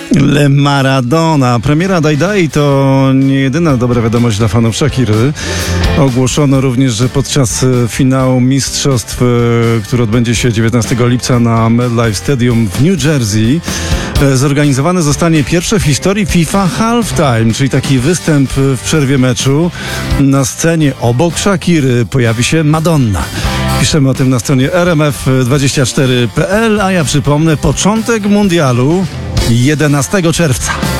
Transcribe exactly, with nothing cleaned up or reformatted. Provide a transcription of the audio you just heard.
Le Maradona. Premiera Daj Daj to nie jedyna dobra wiadomość dla fanów Shakiry. Ogłoszono również, że podczas finału mistrzostw, który odbędzie się dziewiętnastego lipca na MetLife Stadium w New Jersey, zorganizowane zostanie pierwsze w historii FIFA Halftime, czyli taki występ w przerwie meczu. Na scenie obok Shakiry pojawi się Madonna. Piszemy o tym na stronie R M F dwadzieścia cztery kropka P L, a ja przypomnę, początek mundialu jedenastego czerwca.